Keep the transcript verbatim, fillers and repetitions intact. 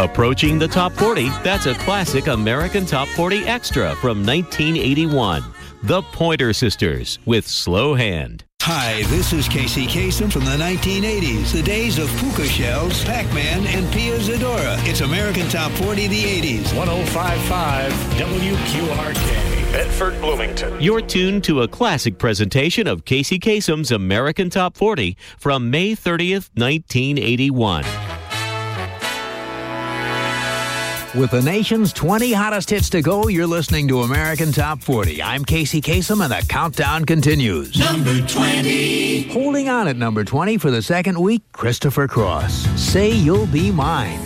Approaching the Top forty, that's a classic American Top forty extra from nineteen eighty-one. The Pointer Sisters with Slow Hand. Hi, this is Casey Kasem from the nineteen eighties, the days of Puka Shells, Pac-Man, and Pia Zadora. It's American Top forty, the eighties. one oh five point five W Q R K, Bedford, Bloomington. You're tuned to a classic presentation of Casey Kasem's American Top forty from May thirtieth, nineteen eighty-one. With the nation's twenty hottest hits to go, you're listening to American Top forty. I'm Casey Kasem, and the countdown continues. Number twenty. Holding on at number twenty for the second week, Christopher Cross. Say You'll Be Mine.